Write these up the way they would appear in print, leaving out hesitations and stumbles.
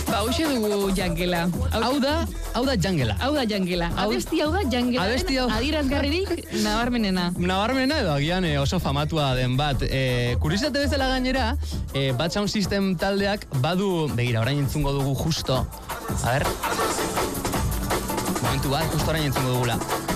Hauxe dugu jangela. Hau da jangela. Hau da jangela. Abesti hau da jangela. Abesti hau. Adierazgarririk nabarmenena. Nabarmenena edo agian oso famatua den bat. Kuriositate bezala gainera, Bad Sound System taldeak badu, begira, orain entzungo dugu justo. A ver. Momentu bat, justo orain entzungo dugula.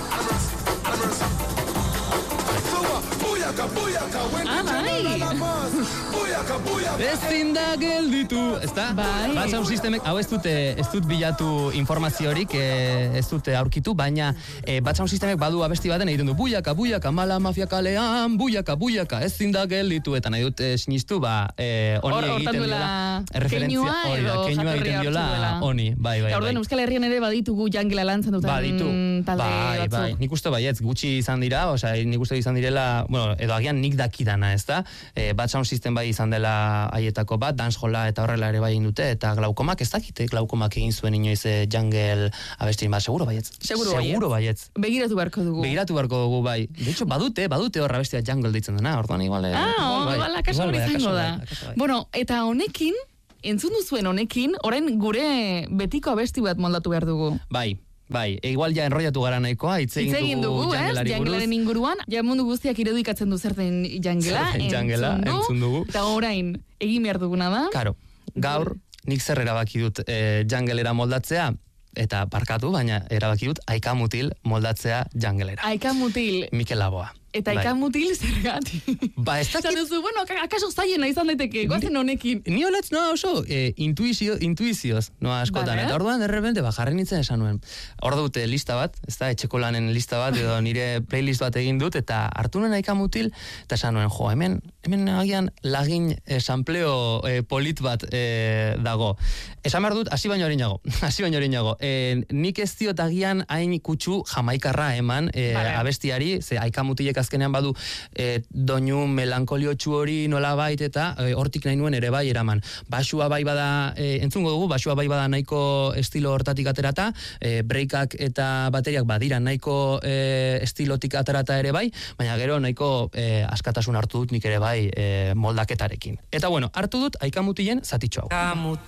Ezin da gelditu, ezta? Bai. Bad Sound Systemek, hau ez dut bilatu informaziorik, ez dute aurkitu, baina Bad Sound Systemek badu abesti baten egiten du buyaka, buyaka, mala mafia kalean, buyaka, buyaka, ezin da gelditu, eta nahi dut sinistu, honi egiten diola. Keinua edo egiten diola honi, bai. Orden, Euskal Herrian ere baditugu jangela lantzen duten talde batzu. Bai, nik uste baietz, gutxi izan dira, nik uste izan direla, bueno, edo agian nik dakidana, ezta? Bad Sound System bai izan dela haietako bat, danceholla eta horrela ere bai dute, eta glaukomak ez dakite, glaukomak egin zuen inoiz jungle abestin bat, seguro baietz. Seguro baietz. Begiratu beharko dugu. Bai. De hecho, badute horra abestia jungle deitzen dena, orduan igual. Igual, akaso hori izango da. Bueno, eta honekin, entzun duzuen honekin, orain gure betiko abesti bat moldatu behar dugu. Bai, igual ja enrollatu gara nahikoa, hitz egin dugu jangelari buruz. Jangelaren inguruan, ja mundu guztiak irudikatzen du zerten jangela, entzun dugu. Eta orain, egin behar duguna da. Karo, gaur, nik zer erabaki dut jangelera moldatzea, eta barkatu, baina erabaki dut Aika Mutil moldatzea jangelera. Aika Mutil. Mikel Laboa. Eta Aika Mutil zergatik. Ez dakit. Zanuzu, bueno, akaso zaiena izan daiteke, goazen honekin. Ni olatz, oso, intuizioz, askotan. Eta orduan, derrepente, jarri nintzen esan nuen. Hor dute lista bat, ez da, etxeko lanen lista bat, edo nire playlist bat egin dut, eta hartu nuen Aika Mutil, eta esan nuen, hemen agian lagin sampleo polit bat dago. Esan behar dut, hasi baino hori nago. Nik ez diot agian hain kutsu jamaikarra eman abestiari, ze Aika Mutilek azkenean badu doinu melankoliotsu hori nolabait eta hortik nahi nuen ere bai eraman. Basua bai bada, entzungo dugu, basua bai bada nahiko estilo hortatik aterata, breakak eta bateriak badira nahiko estilotik aterata ere bai, baina gero nahiko askatasun hartu dut nik ere bai moldaketarekin. Eta bueno, hartu dut Aika Mutilen zatitxo hau.